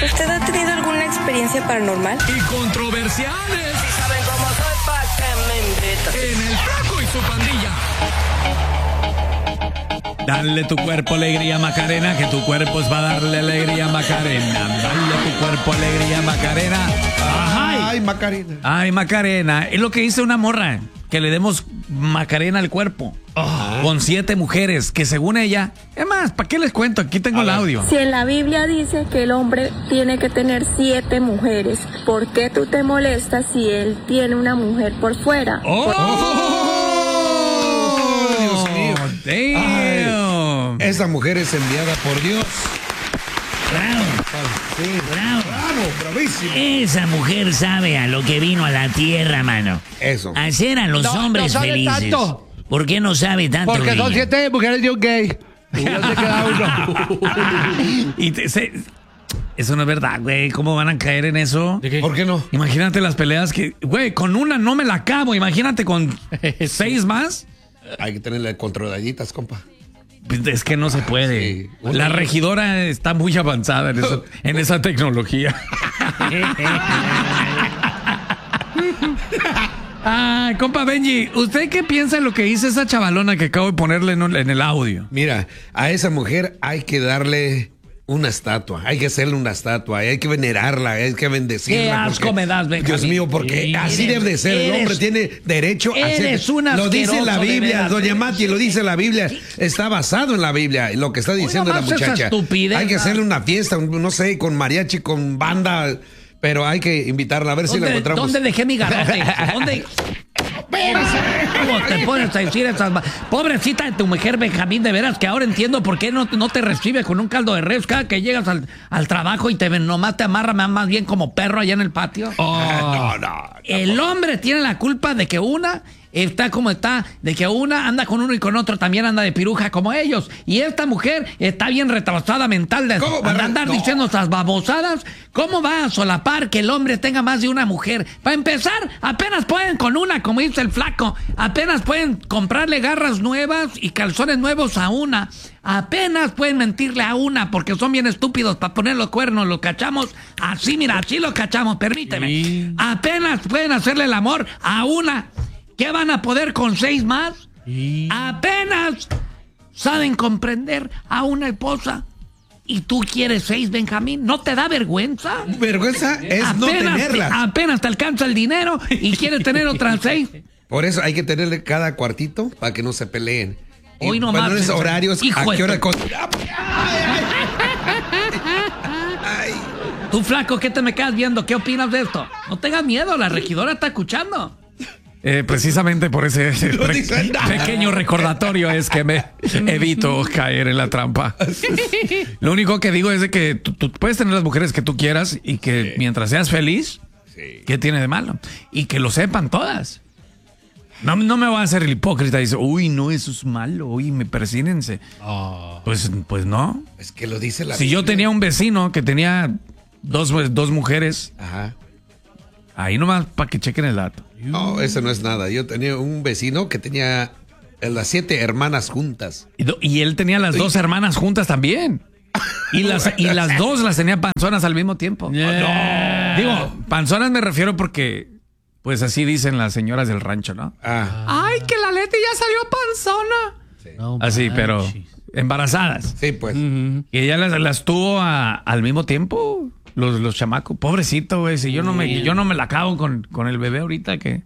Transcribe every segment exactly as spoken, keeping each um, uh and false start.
¿Usted ha tenido alguna experiencia paranormal? Y controversiales. Si saben cómo soy, pa' que me invitan. En el Flaco y su pandilla. Dale tu cuerpo alegría, Macarena, que tu cuerpo es para darle alegría, Macarena. Dale tu cuerpo alegría, Macarena. Ajá. Ay, Macarena. Ay, Macarena. Es lo que dice una morra, que le demos Macarena al cuerpo. Oh. Con siete mujeres, que según ella... Es más, ¿para qué les cuento? Aquí tengo el audio. Si en la Biblia dice que el hombre tiene que tener siete mujeres, ¿por qué tú te molestas si él tiene una mujer por fuera? ¡Oh! ¡Oh! ¡Dios mío! ¡Damn! Ay, esa mujer es enviada por Dios. Bravo. Sí. Bravo. Bravo, bravísimo. Esa mujer sabe a lo que vino a la tierra, mano. Eso. Hacer a los No, hombres no sabe felices. tanto. ¿Por qué no sabe tanto? Porque son Ría? siete mujeres de un gay. Y no se queda uno. Y te- se- eso no es verdad, güey. ¿Cómo van a caer en eso? ¿De qué? ¿Por qué no? Imagínate las peleas que... Güey, con una no me la acabo. Imagínate con seis más. Hay que tenerle controladitas, compa. Pues es que no se puede. Sí. La regidora está muy avanzada en, eso, en esa tecnología. Ay, compa Benji, ¿usted qué piensa de lo que dice esa chavalona que acabo de ponerle en, un- en el audio? Mira, a esa mujer hay que darle una estatua, hay que hacerle una estatua, hay que venerarla, hay que bendecirla. Qué asco porque- me das, Benjamín. Dios mío, porque Sí, así eres- debe de ser. El eres- hombre tiene derecho a eres ser. un Lo dice la asqueroso, de Biblia, veras. doña Mati, lo dice la Biblia. Está basado en la Biblia, en lo que está diciendo la nomás esa muchacha. estupidez, Hay que ¿no? hacerle una fiesta, un- no sé, con mariachi, con banda, pero hay que invitarla a ver si la ¿Dónde, encontramos. ¿Dónde dejé mi garrote? ¿Dónde? ¿Cómo te pones a decir esas ma- Pobrecita de tu mujer, Benjamín, de veras que ahora entiendo por qué no, no te recibe con un caldo de res cada que llegas al, al trabajo y te ven, nomás te amarra más bien como perro allá en el patio. No, no. El hombre tiene la culpa de que una está como está, de que una anda con uno y con otro también anda de piruja como ellos. Y esta mujer está bien retrasada mental de ¿Cómo va a de re- andar no. diciendo estas babosadas. ¿Cómo va a solapar que el hombre tenga más de una mujer? Para empezar, apenas pueden con una, como dice el Flaco. Apenas pueden comprarle garras nuevas y calzones nuevos a una. Apenas pueden mentirle a una porque son bien estúpidos para poner los cuernos. Lo cachamos así, mira, así lo cachamos, permíteme. Sí. Apenas pueden hacerle el amor a una. ¿Qué van a poder con seis más? Apenas saben comprender a una esposa. ¿Y tú quieres seis, Benjamín? ¿No te da vergüenza? Vergüenza es no tenerlas. apenas te alcanza el dinero y quieres tener otras seis. Por eso hay que tenerle cada cuartito para que no se peleen. Y Hoy nomás, ponerles César. horarios, Hijo a de qué hora tu- con... Ay. Tú, Flaco, ¿qué te me quedas viendo? ¿Qué opinas de esto? No tengas miedo, la regidora está escuchando. Eh, precisamente por ese No pe- dice nada. pequeño recordatorio es que me evito caer en la trampa. Lo único que digo es de que tú, tú puedes tener las mujeres que tú quieras y que Sí. mientras seas feliz, Sí. ¿qué tiene de malo? Y que lo sepan todas. No, no me voy a hacer el hipócrita y dice, uy, no, eso es malo, uy, me persínense. Pues, pues no. Es que lo dice la Si yo Biblia. tenía un vecino que tenía dos, dos mujeres, Ajá. ahí nomás para que chequen el dato. No, eso no es nada. Yo tenía un vecino que tenía las siete hermanas juntas. Y, do- y él tenía las dos hermanas juntas también. Y las, y las dos las tenía panzonas al mismo tiempo. Yeah. Digo, panzonas me refiero porque, pues así dicen las señoras del rancho, ¿no? Ah, Ay, que la Leti ya salió panzona. No Así, pero manches. embarazadas. sí, pues. Y ella las, las tuvo a- al mismo tiempo, los, los chamacos. Pobrecito, güey. Si yo no me, yo no me la acabo con, con el bebé ahorita, que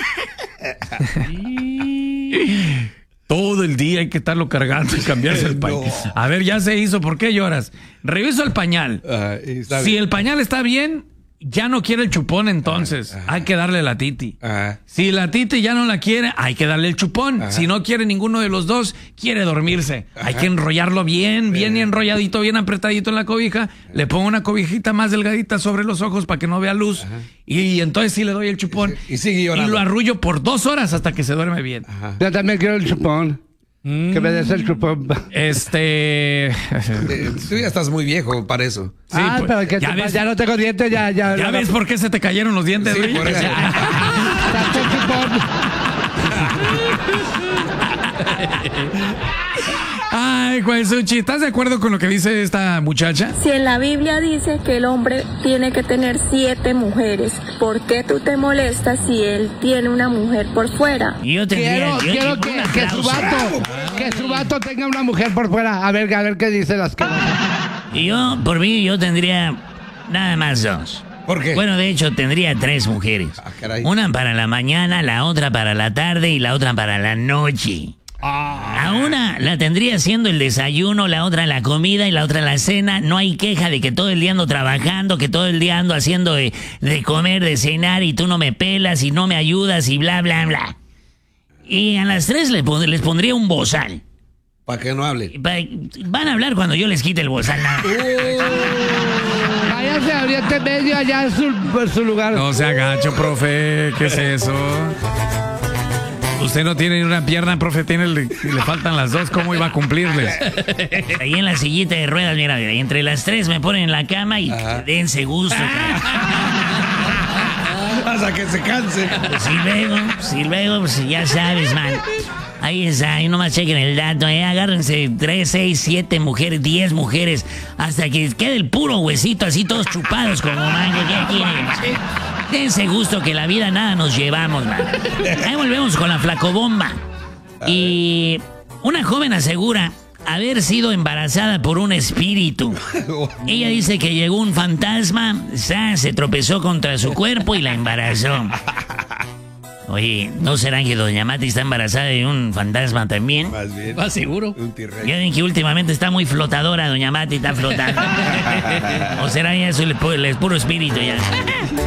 todo el día hay que estarlo cargando y cambiarse el pañal. No. A ver, ya se hizo. ¿Por qué lloras? Reviso el pañal. Ah, y está Si bien. el pañal está bien, ya no quiere el chupón, entonces Ajá. hay que darle la titi. Ajá. Si la titi ya no la quiere, hay que darle el chupón. Ajá. Si no quiere ninguno de los dos, quiere dormirse. Hay que enrollarlo bien, bien enrolladito, bien apretadito en la cobija. Le pongo una cobijita más delgadita sobre los ojos para que no vea luz. Y entonces sí le doy el chupón. Y sigue llorando. Y lo arrullo por dos horas hasta que se duerme bien. Ajá. Yo también quiero el chupón. Que me des el chupón. Este... Eh, Tú ya estás muy viejo para eso. Sí, ah, pues, pero que ya chupa- ves- ya no tengo dientes, ya, ya. ¿Ya ves por qué se te cayeron los dientes, Sí, güey? por eso. Tanto chupón. Ay, Oye, Cuesuchi, ¿estás de acuerdo con lo que dice esta muchacha? Si en la Biblia dice que el hombre tiene que tener siete mujeres, ¿por qué tú te molestas si él tiene una mujer por fuera? Yo tendría... Quiero, yo- quiero un que, que su aplauso. vato, que su vato tenga una mujer por fuera. A ver, a ver qué dice las que. Y yo, por mí, yo tendría nada más dos. ¿Por qué? Bueno, de hecho, tendría tres mujeres. Ah, caray. Una para la mañana, la otra para la tarde y la otra para la noche. A una la tendría haciendo el desayuno, la otra la comida y la otra la cena. No hay queja de que todo el día ando trabajando, que todo el día ando haciendo de, de comer, de cenar y tú no me pelas y no me ayudas y bla, bla, bla. Y a las tres le pon- les pondría un bozal. Para que no hable. Pa- Van a hablar cuando yo les quite el bozal. nada. Váyase a Oriente Medio, allá en su, en su lugar. No se agacho, profe. ¿Qué es eso? Usted no tiene ni una pierna, profe, tiene, le, le faltan las dos. ¿Cómo iba a cumplirles? Ahí en la sillita de ruedas, mira, mira, y entre las tres me ponen en la cama y dense gusto. Hasta que se canse. Si luego, si luego, pues ya sabes, man. Ahí está, ahí nomás chequen el dato, eh. Agárrense tres, seis, siete mujeres, diez mujeres, hasta que quede el puro huesito así todos chupados como mango. ¿Qué quieren? Dense gusto que la vida nada nos llevamos, man. Ahí volvemos con la flacobomba. Y una joven asegura haber sido embarazada por un espíritu. Ella dice que llegó un fantasma, ¡zas!, se tropezó contra su cuerpo y la embarazó. Oye, ¿no será que doña Mati está embarazada de un fantasma también? Más bien. ¿Vas seguro? Un T-Rex. Ya ven que últimamente está muy flotadora, doña Mati está flotando. ¿O será ya eso el, pu- el puro espíritu ya?